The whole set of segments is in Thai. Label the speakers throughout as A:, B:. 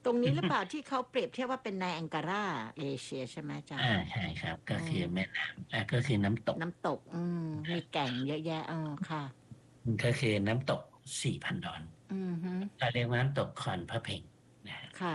A: รงนี้หรือเปล่าที่เขาเปรียบเทียบว่าเป็นไนแองการาเอเชียใช่ไหมอาจารย์
B: ใช่ครับก็
A: อื
B: คือ
A: ม
B: แม่น้ำก็คือน้ำตก
A: น้ำตกมีแก่งเยอะแยะค่ะ
B: ก็คือน้ำตก4,000 ดอน
A: อืมฮึ
B: เราเรียกว่าน้ำตกคอนพระเพ็งนะฮะ
A: ค่ะ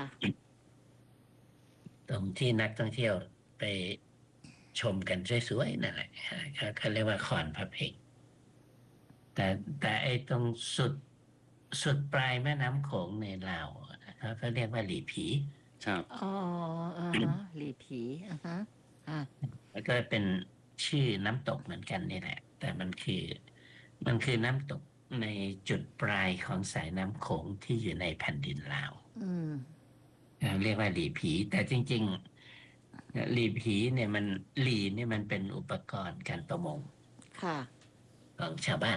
B: ตรงที่นักท่องเที่ยวไปชมกันสวยๆนั่นแหละเขาเรียกว่าคอนพระเพ็งแต่ไอ้ตรงสุดปลายแม่น้ำโขงในลาวเขาเรียกว่าหลีผี
C: ครับ
A: อ๋อหลีผีอ่า
B: แล้วก็เป็นชื่อน้ำตกเหมือนกันนี่แหละแต่มันคือน้ำตกในจุดปลายของสายน้ำโขงที่อยู่ในแผ่นดินลาว
A: อืม
B: เรียกว่าหลีผีแต่จริงๆหลีผีเนี่ยหลีเนี่ยมันเป็นอุปกรณ์การประมง
A: ค่ะ
B: ของชาวบ้าน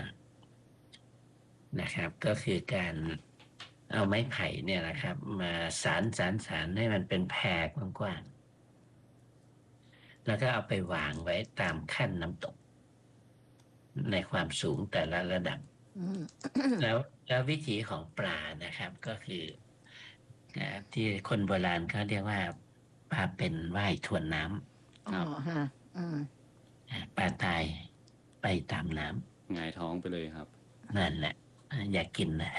B: นะครับก็คือการเอาไม้ไผ่เนี่ยนะครับมาสารให้มันเป็นแพรกว้างๆแล้วก็เอาไปวางไว้ตามขั้นน้ำตกในความสูงแต่ละระดับ
A: อืม
B: แล้ววิถีของปลานะครับก็คือที่คนโบราณเขาเรียกว่าปลาเป็นว่ายทวนน้
A: อ๋อ
C: ครับ
A: ฮะอืม
B: ำปลาตายไปตามน้
C: หงายท้องไปเลยครับ
B: ำนั่นแหละอย่ากกินนะ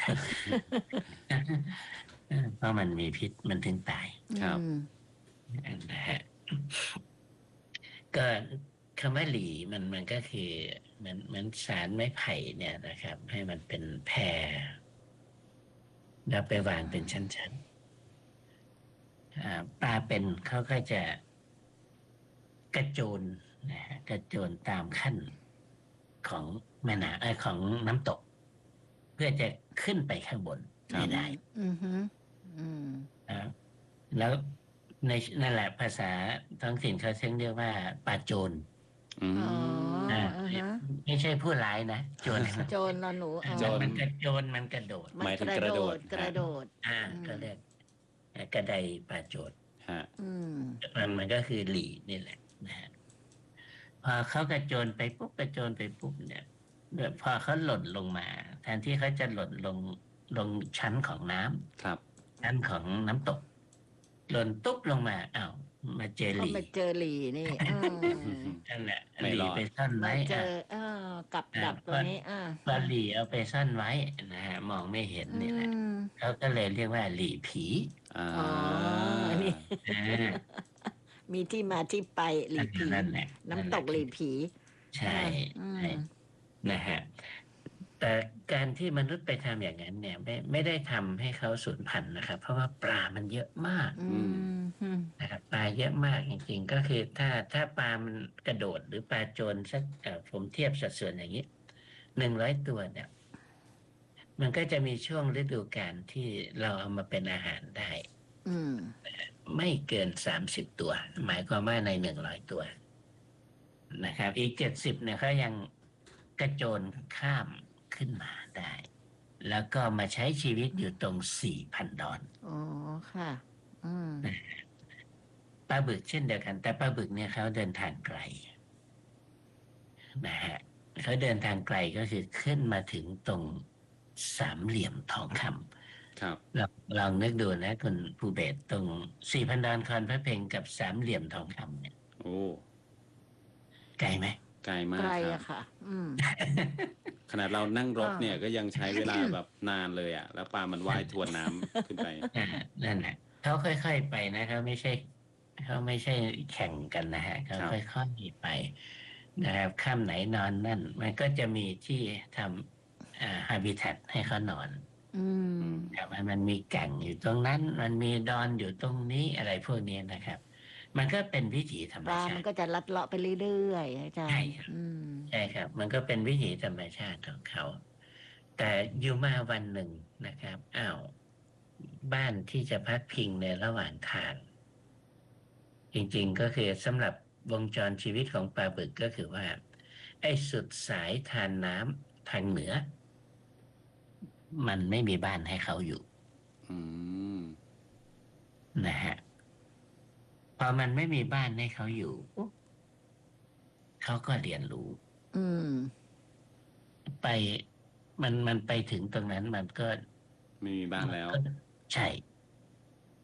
B: เพราะมันมีพิษมันถึงตาย
C: ครับ
A: อืม
B: นะฮะก็คำว่าหลีมันก็คือเหมือนสารไม้ไผ่เนี่ยนะครับ ให้มันเป็นแพรแล้วไปวางเป็นชั้นๆปลาเป็นเขาก็จะกระโจนนะฮะกระโจนตามขั้นของแม่น้ำของน้ำตก เพื่อจะขึ้นไปข้างบน
C: ครับ
B: ให้ได้
A: อืมฮึอืม
B: นะแล้วในนั่นแหละภาษาท้องถิ่นเขาเรียกว่าปลาโจร
C: อื
A: อ๋อ
C: ม
B: อ่า
A: ฮะ
B: ไม่ใช่ผู้ร้ายนะโจร
A: โจรนอนหนู
C: โจร
B: มันกระโจนมันกระโดด
A: มัน
C: หมายถึง
A: กระโด
C: กระโดด
A: ดกระโดด
B: ก็เรียกกระไดปลาโจร
C: ฮะ
A: อืม
B: มันก็คือหลีนี่แหละนะฮะพอเขากระโจนไปปุ๊บกระโจนไปปุ๊บเนี่ยพอเขาหล่นลงมาแทนที่เขาจะหล่นลงชั้นของน้ำ
C: ครับ
B: ชั้นของน้ำตกหล่นตุ๊บลงมาอ้าวมาเจอหลี
A: ก็มาเจอหลีนี่
B: นั่นแหละ
C: ไม่รอด
B: หลีไปซ่อน
A: มา
B: ไว้
A: เจอกับดัก
B: พอ
A: ตัวนี้
B: พอหลีเอาไปซ่อนไว้นะฮะมองไม่เห็น
A: อื
B: นี่แหละ
A: ม
B: เขาก็เลยเรียกว่าหลีผี
C: อ่
A: อ๋อ
C: า
A: นี่
B: อ่า
A: มีที่มาที่ไปหลีผี
B: นั่นแหละนั่น
A: น้ำ
B: แหละคือ
A: ตกหลีผี
B: ใช่
A: อืม
B: ใช่นะฮะแต่การที่มนุษย์ไปทำอย่างนั้นเนี่ยไม่ได้ทำให้เขาสูญพันธุ์นะครับเพราะว่าปลามันเยอะมาก
A: อืมอืม
B: นะครับปลาเยอะมากจริงๆก็คือถ้าปลามันกระโดดหรือปลาโจรสักผมเทียบสัดส่วนอย่างนี้100 ตัวเนี่ยมันก็จะมีช่วงฤดูกาลที่เราเอามาเป็นอาหารได้
A: อืม
B: ไม่เกิน30 ตัวหมายความว่าใน100 ตัวนะครับอีก70เนี่ยเขายังกระโจนข้ามขึ้นมาได้ แล้วก็มาใช้ชีวิตอยู่ตรง4,000 ดอน
A: อ๋อค่ะอืม
B: ปลาบึกเช่นเดียวกัน แต่ปลาบึกเนี่ยเขาเดินทางไกลนะฮะเขาเดินทางไกลก็คือขึ้นมาถึงตรงสามเหลี่ยมทองคำ
C: ครับ
B: เราลองนึกดูนะคุณภูเบศตรง4,000 ดอนคอนพระเพลงกับสามเหลี่ยมทองคำเนี่ย
C: โอ้
B: ไกลไหม
C: ไกลมา
A: ไก
C: ก
A: ล
C: ครับ
A: อะค่ะ อืม
C: ขนาดเรานั่งรถเนี่ย
A: อ่า
C: ก็ยังใช้เวลาแบบนานเลยอ่ะ แล้วปลามันว่ายทวนน้ำขึ้นไป
B: นั่นแหละเขาค่อยๆไปนะเขาไม่ใช่แข่งกันนะฮะเขา
C: ครับ
B: ค่อยๆไปนะครับค่ำไหนนอนนั่นมันก็จะมีที่ทำฮาบิแทตให้เขานอน
A: อืม
B: ครับมันมีแก่งอยู่ตรงนั้นมันมีดอนอยู่ตรงนี้อะไรพวกนี้นะครับ มันก็เป็นวิถีธรร
A: ปลามัน
B: มชาติ
A: ก็จะลัดเลาะไปเรื่อยๆอาจา
B: ใช่
A: รย์
B: ครับ
A: อืม
B: ใช่ครับ มันก็เป็นวิถีธรรมชาติของเขา แต่อยู่มาวันหนึ่งนะครับอ้าวบ้านที่จะพักพิงในระหว่างทาง จริงๆก็คือสำหรับวงจรชีวิตของปลาบึกก็คือว่าไอ้สุดสายทานน้ำทางเหนือ มันไม่มีบ้านให้เขาอยู่
C: อืม
B: นะฮะพอมันไม่มีบ้านให้เขาอยู่ปุ๊บเขาก็เรียนรู้
A: อืม
B: ไปมันไปถึงตรงนั้นมันก็
C: ไม่มีบ้านแล้ว
B: ก็ใช่